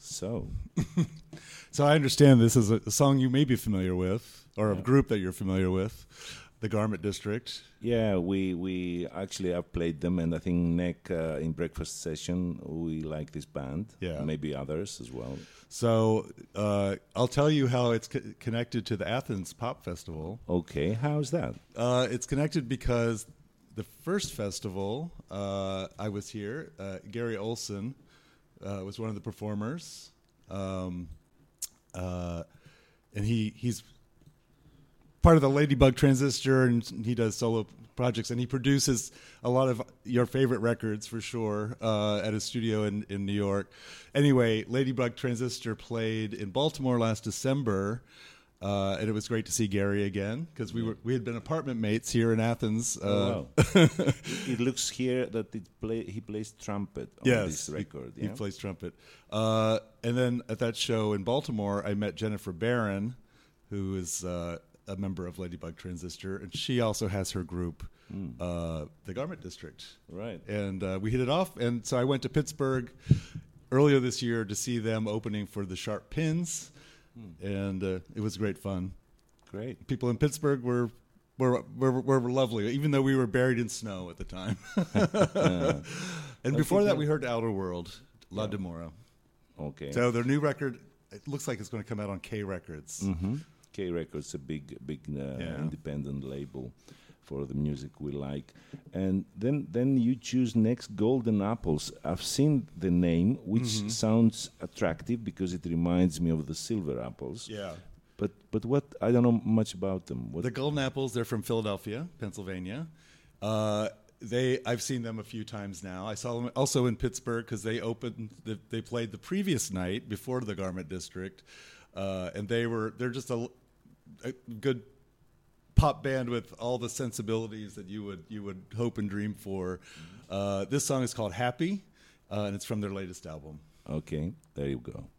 So, So I understand this is a song you may be familiar with, or a group that you're familiar with, the Garment District. yeah, we actually have played them, and I think Nick in Breakfast Session, we like this band. Yeah. Maybe others as well. So I'll tell you how it's connected to the Athens Pop Festival. Okay, how's that? It's connected because the first festival I was here, Gary Olson was one of the performers, and he's part of the Ladybug Transistor, and he does solo projects, and he produces a lot of your favorite records for sure at his studio in New York. Anyway, Ladybug Transistor played in Baltimore last December, and it was great to see Gary again because we had been apartment mates here in Athens. Wow. It looks here that he plays trumpet on this record. He plays trumpet. And then at that show in Baltimore, I met Jennifer Barron, who is a member of Ladybug Transistor, and she also has her group, the Garment District. Right. And we hit it off, and so I went to Pittsburgh earlier this year to see them opening for the Sharp Pins, and it was great fun. Great. People in Pittsburgh were lovely, even though we were buried in snow at the time. And before that, we heard Outer World, La Demora. Okay. So their new record, it looks like it's going to come out on K Records. Mm-hmm. K Records, a big independent label for the music we like. And then you choose next Golden Apples. I've seen the name, which sounds attractive because it reminds me of the Silver Apples. Yeah. But what, I don't know much about them. The Golden Apples, they're from Philadelphia, Pennsylvania. I've seen them a few times now. I saw them also in Pittsburgh because they played the previous night before the Garment District, and they're just a good pop band with all the sensibilities that you would hope and dream for. This song is called Happy, and it's from their latest album. Okay, there you go.